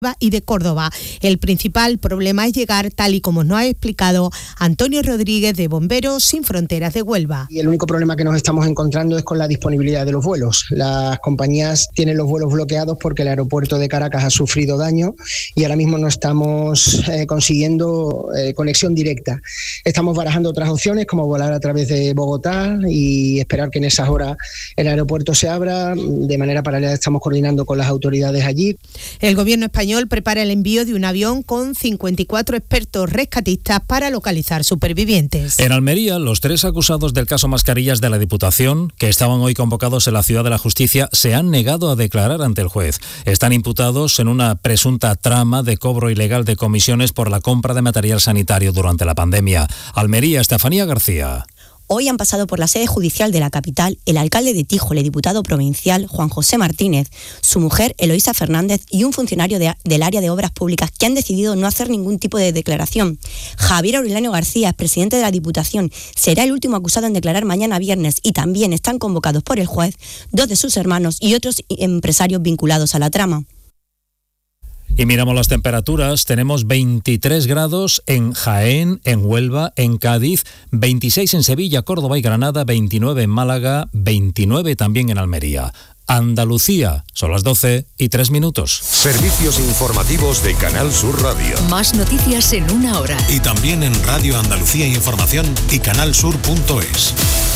y de Córdoba. El principal problema es llegar, tal y como nos ha explicado Antonio Rodríguez de Bomberos Sin Fronteras de Huelva. Y el único problema que nos estamos encontrando es con la disponibilidad de los vuelos. Las compañías tienen los vuelos bloqueados porque el aeropuerto de Caracas ha sufrido daño y ahora mismo no estamos consiguiendo conexión directa. Estamos barajando otras opciones como volar a través de Bogotá y esperar que en esas horas el aeropuerto se abra. De manera paralela estamos coordinando con las autoridades allí. El gobierno español prepara el envío de un avión con 54 expertos rescatistas para localizar supervivientes. En Almería, los 3 acusados del caso Mascarillas de la Diputación, que estaban hoy convocados en la Ciudad de la Justicia, se han negado a declarar ante el juez. Están imputados en una presunta trama de cobro ilegal de comisiones por la compra de material sanitario durante la pandemia. Almería, Estefanía García. Hoy han pasado por la sede judicial de la capital el alcalde de Tíjole, diputado provincial Juan José Martínez, su mujer Eloísa Fernández y un funcionario del área de obras públicas que han decidido no hacer ningún tipo de declaración. Javier Aureliano García, presidente de la Diputación, será el último acusado en declarar mañana viernes y también están convocados por el juez 2 de sus hermanos y otros empresarios vinculados a la trama. Y miramos las temperaturas, tenemos 23 grados en Jaén, en Huelva, en Cádiz, 26 en Sevilla, Córdoba y Granada, 29 en Málaga, 29 también en Almería. Andalucía, son las 12:03. Servicios informativos de Canal Sur Radio. Más noticias en una hora. Y también en Radio Andalucía Información y canalsur.es.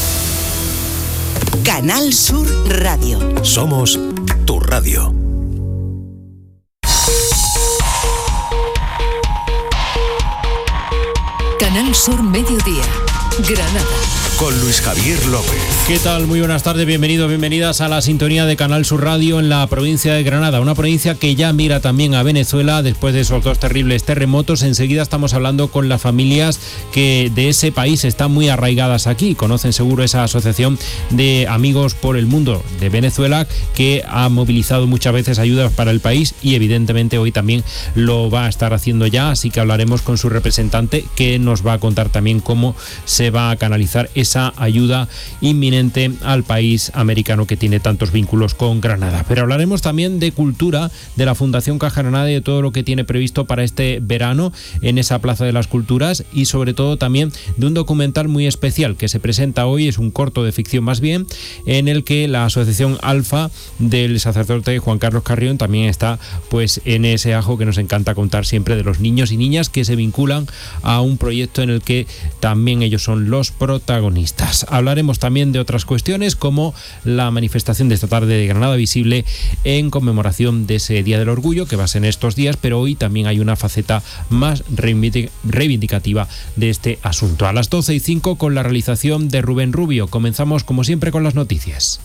Canal Sur Radio. Somos tu radio. Canal Sur Mediodía, Granada. Con Luis Javier López. ¿Qué tal? Muy buenas tardes, bienvenidos, bienvenidas a la sintonía de Canal Sur Radio en la provincia de Granada, una provincia que ya mira también a Venezuela después de esos 2 terribles terremotos. Enseguida estamos hablando con las familias que de ese país están muy arraigadas aquí, conocen seguro esa asociación de Amigos por el Mundo de Venezuela que ha movilizado muchas veces ayudas para el país y evidentemente hoy también lo va a estar haciendo ya, así que hablaremos con su representante que nos va a contar también cómo se va a canalizar esa ayuda inminente al país americano que tiene tantos vínculos con Granada. Pero hablaremos también de cultura, de la Fundación Caja Granada y de todo lo que tiene previsto para este verano en esa Plaza de las Culturas y sobre todo también de un documental muy especial que se presenta hoy, es un corto de ficción más bien, en el que la asociación Alfa del sacerdote Juan Carlos Carrión también está pues en ese ajo que nos encanta contar siempre de los niños y niñas que se vinculan a un proyecto en el que también ellos son los protagonistas. Hablaremos también de otras cuestiones como la manifestación de esta tarde de Granada Visible en conmemoración de ese Día del Orgullo que va a ser en estos días, pero hoy también hay una faceta más reivindicativa de este asunto. A las 12:05 con la realización de Rubén Rubio. Comenzamos como siempre con las noticias.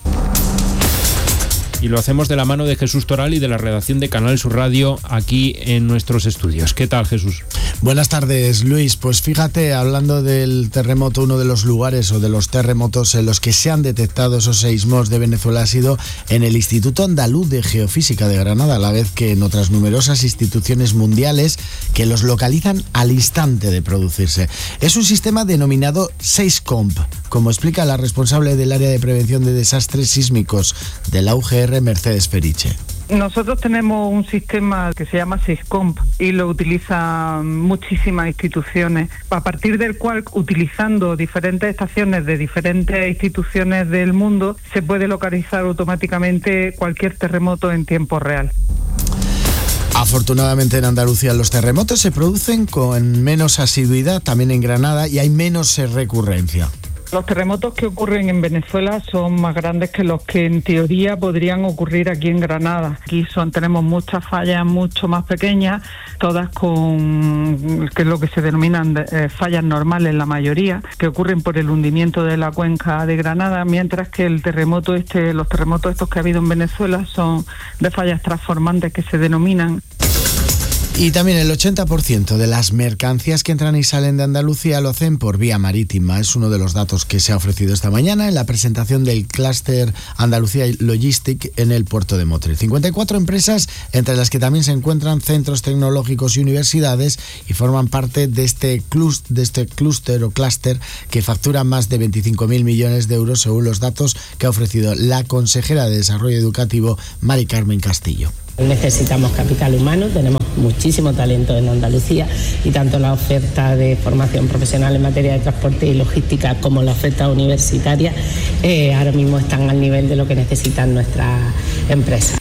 Y lo hacemos de la mano de Jesús Toral y de la redacción de Canal Sur Radio aquí en nuestros estudios. ¿Qué tal, Jesús? Buenas tardes, Luis. Pues fíjate, hablando del terremoto, uno de los lugares o de los terremotos en los que se han detectado esos seísmos de Venezuela ha sido en el Instituto Andaluz de Geofísica de Granada, a la vez que en otras numerosas instituciones mundiales que los localizan al instante de producirse. Es un sistema denominado SEISCOMP, como explica la responsable del área de prevención de desastres sísmicos de la UGR, Mercedes Feriche. Nosotros tenemos un sistema que se llama SEISCOMP y lo utilizan muchísimas instituciones, a partir del cual, utilizando diferentes estaciones de diferentes instituciones del mundo, se puede localizar automáticamente cualquier terremoto en tiempo real. Afortunadamente en Andalucía los terremotos se producen con menos asiduidad, también en Granada, y hay menos recurrencia. Los terremotos que ocurren en Venezuela son más grandes que los que en teoría podrían ocurrir aquí en Granada. Aquí tenemos muchas fallas mucho más pequeñas, todas con que es lo que se denominan fallas normales, la mayoría, que ocurren por el hundimiento de la cuenca de Granada, mientras que los terremotos estos que ha habido en Venezuela son de fallas transformantes que se denominan. Y también el 80% de las mercancías que entran y salen de Andalucía lo hacen por vía marítima. Es uno de los datos que se ha ofrecido esta mañana en la presentación del clúster Andalucía Logistic en el puerto de Motril. 54 empresas, entre las que también se encuentran centros tecnológicos y universidades, y forman parte de este clúster o clúster que factura más de 25.000 millones de euros, según los datos que ha ofrecido la consejera de Desarrollo Educativo, Mari Carmen Castillo. Necesitamos capital humano, tenemos muchísimo talento en Andalucía y tanto la oferta de formación profesional en materia de transporte y logística como la oferta universitaria ahora mismo están al nivel de lo que necesitan nuestras empresas.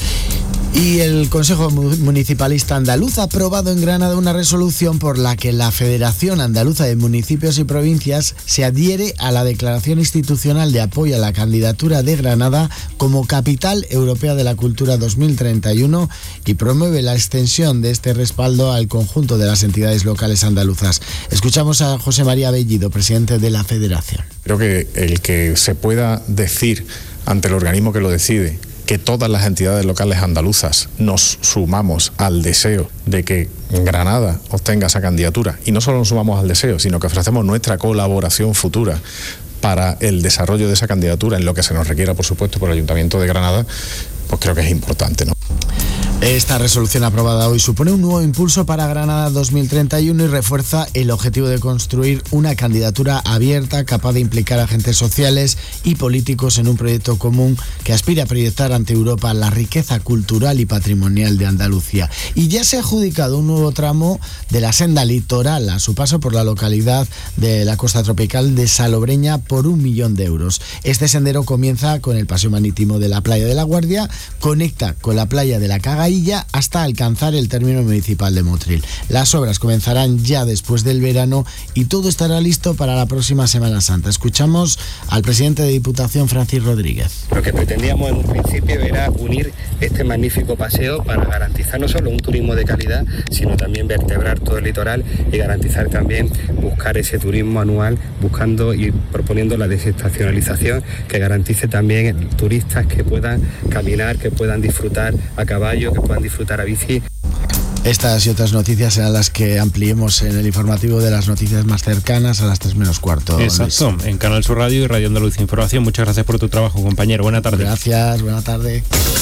Y el Consejo Municipalista Andaluz ha aprobado en Granada una resolución por la que la Federación Andaluza de Municipios y Provincias se adhiere a la declaración institucional de apoyo a la candidatura de Granada como Capital Europea de la Cultura 2031 y promueve la extensión de este respaldo al conjunto de las entidades locales andaluzas. Escuchamos a José María Bellido, presidente de la Federación. Creo que el que se pueda decir ante el organismo que lo decide que todas las entidades locales andaluzas nos sumamos al deseo de que Granada obtenga esa candidatura, y no solo nos sumamos al deseo, sino que ofrecemos nuestra colaboración futura para el desarrollo de esa candidatura en lo que se nos requiera, por supuesto, por el Ayuntamiento de Granada, pues creo que es importante, ¿no? Esta resolución aprobada hoy supone un nuevo impulso para Granada 2031 y refuerza el objetivo de construir una candidatura abierta capaz de implicar a agentes sociales y políticos en un proyecto común que aspira a proyectar ante Europa la riqueza cultural y patrimonial de Andalucía. Y ya se ha adjudicado un nuevo tramo de la senda litoral a su paso por la localidad de la costa tropical de Salobreña por 1 millón de euros. Este sendero comienza con el paseo marítimo de la playa de la Guardia, conecta con la playa de la Cagailla hasta alcanzar el término municipal de Motril. Las obras comenzarán ya después del verano y todo estará listo para la próxima Semana Santa. Escuchamos al presidente de Diputación, Francis Rodríguez. Lo que pretendíamos en un principio era unir este magnífico paseo para garantizar no solo un turismo de calidad, sino también vertebrar todo el litoral y garantizar también buscar ese turismo anual, buscando y proponiendo la desestacionalización que garantice también turistas que puedan caminar, que puedan disfrutar a caballo, que puedan disfrutar a bici. Estas y otras noticias serán las que ampliemos en el informativo de las noticias más cercanas a las 3 menos cuarto. Exacto, Luis. En Canal Sur Radio y Radio Andalucía Información. Muchas gracias por tu trabajo, compañero. Buena tarde. Gracias, buena tarde.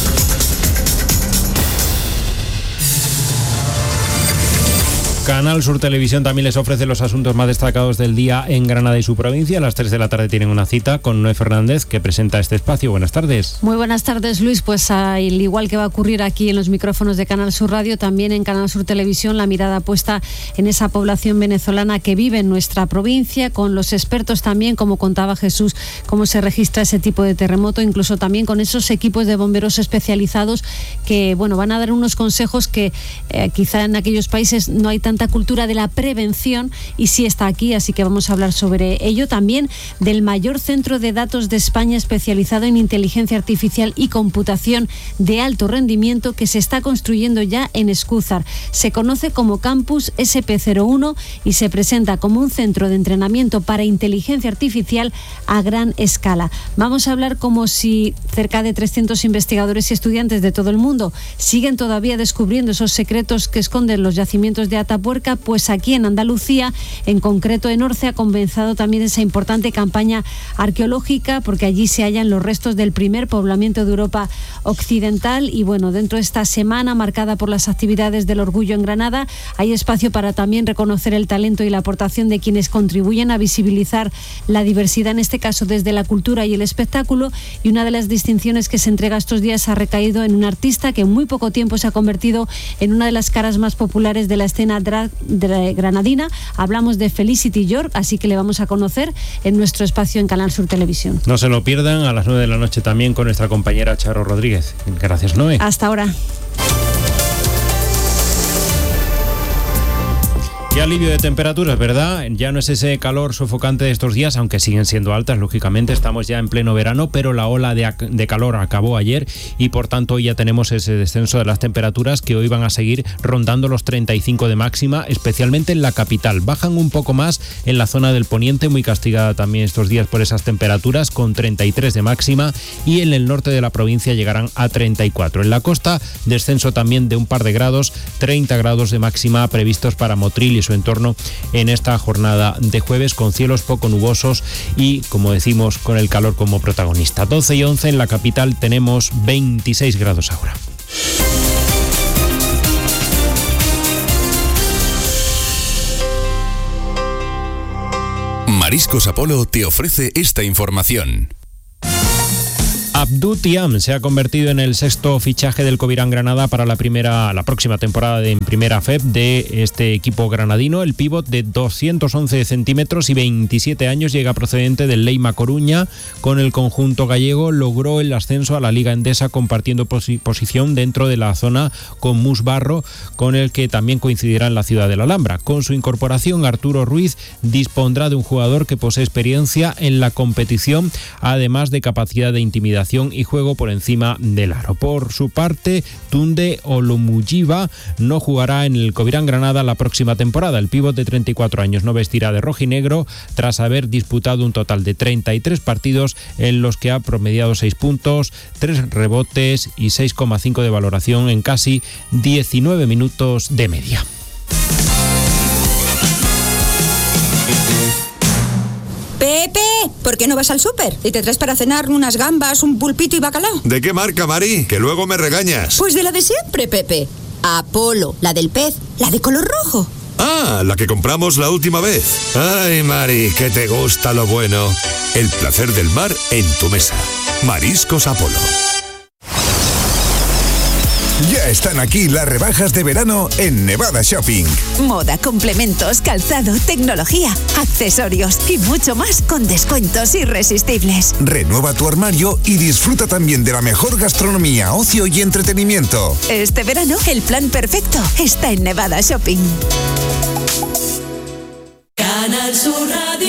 Canal Sur Televisión también les ofrece los asuntos más destacados del día en Granada y su provincia. A las 3 de la tarde tienen una cita con Noé Fernández, que presenta este espacio. Buenas tardes. Muy buenas tardes, Luis. Pues al igual que va a ocurrir aquí en los micrófonos de Canal Sur Radio, también en Canal Sur Televisión, la mirada puesta en esa población venezolana que vive en nuestra provincia, con los expertos también, como contaba Jesús, cómo se registra ese tipo de terremoto, incluso también con esos equipos de bomberos especializados que, bueno, van a dar unos consejos que quizá en aquellos países no hay tanta cultura de la prevención y sí está aquí, así que vamos a hablar sobre ello. También del mayor centro de datos de España especializado en inteligencia artificial y computación de alto rendimiento que se está construyendo ya en Escúzar. Se conoce como Campus SP01 y se presenta como un centro de entrenamiento para inteligencia artificial a gran escala. Vamos a hablar como si cerca de 300 investigadores y estudiantes de todo el mundo siguen todavía descubriendo esos secretos que esconden los yacimientos de Atapuerca. Pues aquí en Andalucía, en concreto en Orce, ha comenzado también esa importante campaña arqueológica, porque allí se hallan los restos del primer poblamiento de Europa occidental. Y bueno, dentro de esta semana marcada por las actividades del orgullo en Granada, hay espacio para también reconocer el talento y la aportación de quienes contribuyen a visibilizar la diversidad, en este caso desde la cultura y el espectáculo. Y una de las distinciones que se entrega estos días ha recaído en un artista que en muy poco tiempo se ha convertido en una de las caras más populares de la escena granadina. Hablamos de Felicity York, así que le vamos a conocer en nuestro espacio en Canal Sur Televisión. No se lo pierdan, a las 9 de la noche también con nuestra compañera Charo Rodríguez. Gracias, Noé. Hasta ahora. Y alivio de temperaturas, ¿verdad? Ya no es ese calor sofocante de estos días, aunque siguen siendo altas, lógicamente. Estamos ya en pleno verano, pero la ola de calor acabó ayer y por tanto hoy ya tenemos ese descenso de las temperaturas que hoy van a seguir rondando los 35 de máxima, especialmente en la capital. Bajan un poco más en la zona del poniente, muy castigada también estos días por esas temperaturas, con 33 de máxima, y en el norte de la provincia llegarán a 34. En la costa, descenso también de un par de grados, 30 grados de máxima previstos para Motril y su entorno en esta jornada de jueves, con cielos poco nubosos y, como decimos, con el calor como protagonista. 12 y 11 en la capital, tenemos 26 grados ahora. Mariscos Apolo te ofrece esta información. Abdou Thiam se ha convertido en el sexto fichaje del Covirán Granada para la próxima temporada en Primera FEP de este equipo granadino. El pívot de 211 centímetros y 27 años llega procedente del Leima Coruña. Con el conjunto gallego logró el ascenso a la Liga Endesa, compartiendo posición dentro de la zona con Mus Barro, con el que también coincidirá en la ciudad de la Alhambra. Con su incorporación, Arturo Ruiz dispondrá de un jugador que posee experiencia en la competición, además de capacidad de intimidación y juego por encima del aro. Por su parte, Tunde Olumuyiwa no jugará en el Covirán Granada la próxima temporada. El pívot de 34 años no vestirá de rojinegro tras haber disputado un total de 33 partidos en los que ha promediado 6 puntos, 3 rebotes y 6,5 de valoración en casi 19 minutos de media. Pepe, ¿por qué no vas al súper y te traes para cenar unas gambas, un pulpito y bacalao? ¿De qué marca, Mari? Que luego me regañas. Pues de la de siempre, Pepe. Apolo, la del pez, la de color rojo. Ah, la que compramos la última vez. Ay, Mari, que te gusta lo bueno. El placer del mar en tu mesa. Mariscos Apolo. Ya están aquí las rebajas de verano en Nevada Shopping. Moda, complementos, calzado, tecnología, accesorios y mucho más con descuentos irresistibles. Renueva tu armario y disfruta también de la mejor gastronomía, ocio y entretenimiento. Este verano, el plan perfecto está en Nevada Shopping. Canal Sur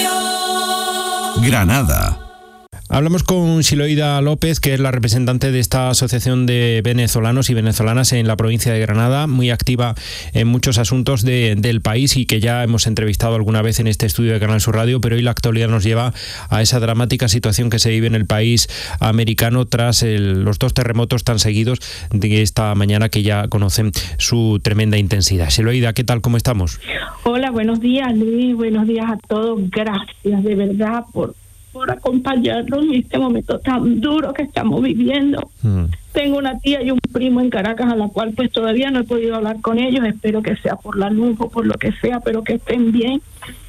Radio. Granada. Hablamos con Siloída López, que es la representante de esta asociación de venezolanos y venezolanas en la provincia de Granada, muy activa en muchos asuntos del país y que ya hemos entrevistado alguna vez en este estudio de Canal Sur Radio, pero hoy la actualidad nos lleva a esa dramática situación que se vive en el país americano tras los 2 terremotos tan seguidos de esta mañana, que ya conocen su tremenda intensidad. Siloída, ¿qué tal? ¿Cómo estamos? Hola, buenos días, Luis, buenos días a todos. Gracias de verdad por acompañarnos en este momento tan duro que estamos viviendo. Tengo una tía y un primo en Caracas, a la cual pues todavía no he podido hablar con ellos. Espero que sea por la luz o por lo que sea, pero que estén bien.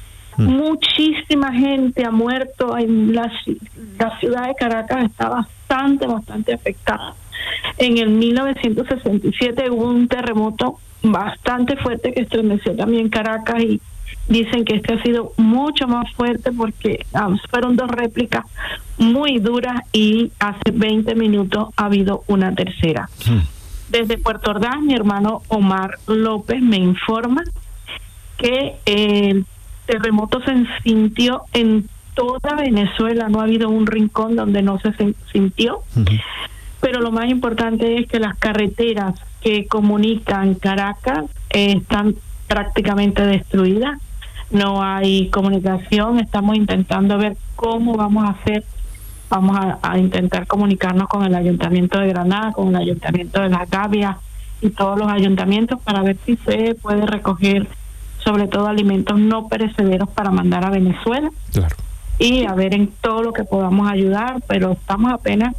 Muchísima gente ha muerto. En la ciudad de Caracas está bastante afectada. En el 1967 hubo un terremoto bastante fuerte que estremeció también Caracas, y dicen que este ha sido mucho más fuerte porque fueron 2 réplicas muy duras y hace 20 minutos ha habido una tercera. Desde Puerto Ordaz, mi hermano Omar López me informa que el terremoto se sintió en toda Venezuela, no ha habido un rincón donde no se sintió. Pero lo más importante es que las carreteras que comunican Caracas están prácticamente destruidas. No hay comunicación. Estamos intentando ver cómo vamos a hacer. Vamos a intentar comunicarnos con el Ayuntamiento de Granada, con el Ayuntamiento de Las Gavias y todos los ayuntamientos para ver si se puede recoger sobre todo alimentos no perecederos para mandar a Venezuela. Claro. Y a ver en todo lo que podamos ayudar, pero estamos apenas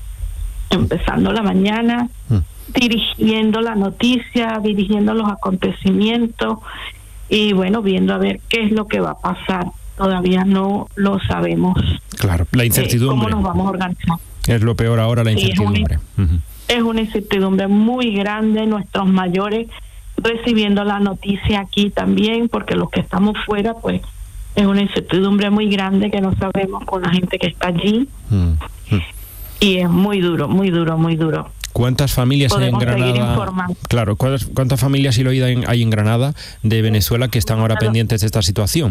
empezando la mañana, dirigiendo la noticia, dirigiendo los acontecimientos y bueno, viendo a ver qué es lo que va a pasar. Todavía no lo sabemos. Claro, la incertidumbre. ¿Cómo nos vamos a organizar? Es lo peor ahora, la incertidumbre. Es una incertidumbre muy grande. Nuestros mayores recibiendo la noticia aquí también, porque los que estamos fuera, pues es una incertidumbre muy grande que no sabemos con la gente que está allí. Y es muy duro, muy duro, muy duro. ¿Cuántas familias hay en podemos seguir Granada? informando. Claro, ¿cuántas familias hay en Granada de Venezuela que están ahora pendientes de esta situación?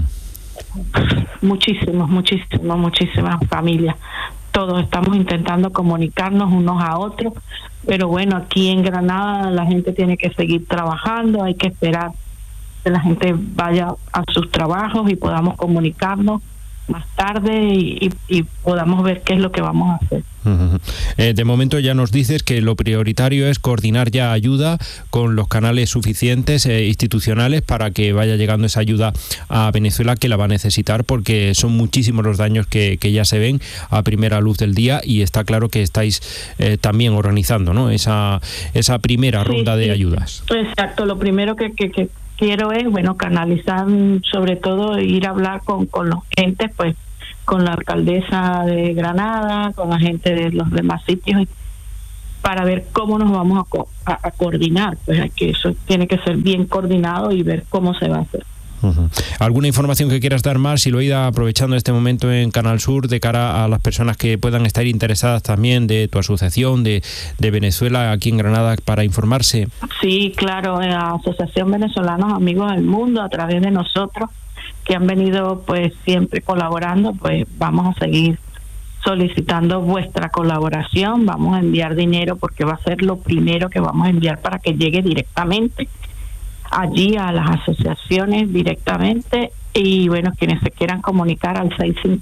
Muchísimas familias. Todos estamos intentando comunicarnos unos a otros, pero bueno, aquí en Granada la gente tiene que seguir trabajando, hay que esperar que la gente vaya a sus trabajos y podamos comunicarnos más tarde y podamos ver qué es lo que vamos a hacer. De momento ya nos dices que lo prioritario es coordinar ya ayuda con los canales suficientes institucionales para que vaya llegando esa ayuda a Venezuela, que la va a necesitar porque son muchísimos los daños que ya se ven a primera luz del día, y está claro que estáis también organizando, ¿no?, esa primera ronda de ayudas. Exacto, lo primero que quiero es, canalizar, sobre todo ir a hablar con los entes, pues con la alcaldesa de Granada, con la gente de los demás sitios, para ver cómo nos vamos a coordinar. Pues que eso tiene que ser bien coordinado y ver cómo se va a hacer. ¿Alguna información que quieras dar más, Siloída, aprovechando este momento en Canal Sur, de cara a las personas que puedan estar interesadas también de tu asociación de Venezuela aquí en Granada para informarse? Sí, claro, la Asociación Venezolanos Amigos del Mundo, a través de nosotros, que han venido pues siempre colaborando, pues vamos a seguir solicitando vuestra colaboración. Vamos a enviar dinero porque va a ser lo primero que vamos a enviar para que llegue directamente allí a las asociaciones directamente, y bueno, quienes se quieran comunicar al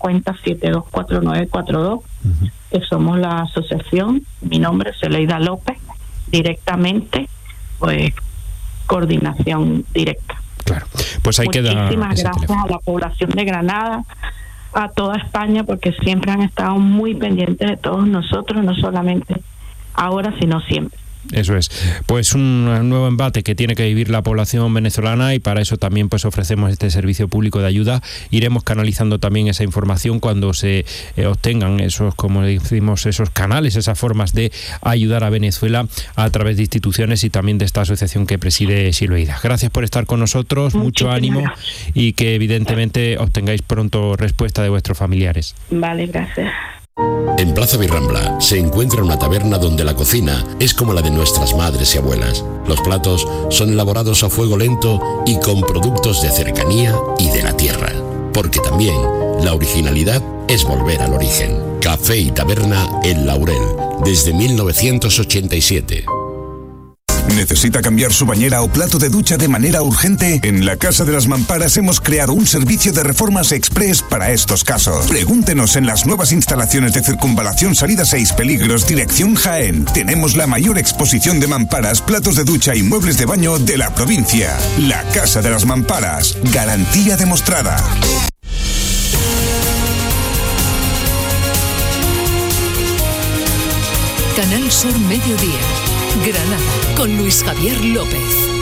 650-724942, que somos la asociación. Mi nombre es Siloída López, directamente, pues coordinación directa. Claro, pues ahí queda. Muchísimas gracias a la población de Granada, a toda España, porque siempre han estado muy pendientes de todos nosotros, no solamente ahora, sino siempre. Eso es. Pues un nuevo embate que tiene que vivir la población venezolana, y para eso también pues ofrecemos este servicio público de ayuda. Iremos canalizando también esa información cuando se obtengan esos, como decimos, esos canales, esas formas de ayudar a Venezuela a través de instituciones y también de esta asociación que preside Siloída. Gracias por estar con nosotros, mucho ánimo, y que evidentemente obtengáis pronto respuesta de vuestros familiares. Vale, gracias. En Plaza Birrambla se encuentra una taberna donde la cocina es como la de nuestras madres y abuelas. Los platos son elaborados a fuego lento y con productos de cercanía y de la tierra. Porque también la originalidad es volver al origen. Café y Taberna El Laurel, desde 1987. ¿Necesita cambiar su bañera o plato de ducha de manera urgente? En la Casa de las Mamparas hemos creado un servicio de reformas express para estos casos. Pregúntenos en las nuevas instalaciones de Circunvalación Salida 6 Peligros, dirección Jaén. Tenemos la mayor exposición de mamparas, platos de ducha y muebles de baño de la provincia. La Casa de las Mamparas, garantía demostrada. Canal Sur Mediodía, Granada, con Luis Javier López.